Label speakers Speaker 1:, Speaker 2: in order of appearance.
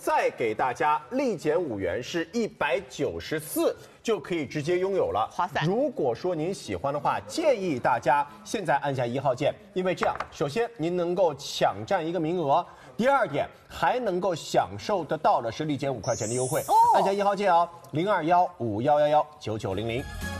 Speaker 1: 再给大家立减5元，是194。就可以直接拥有了，
Speaker 2: 划算。
Speaker 1: 如果说您喜欢的话，建议大家现在按下1号键，因为这样，首先您能够抢占一个名额，第二点还能够享受得到的是立减5块钱的优惠。按下1号键哦，02151119900。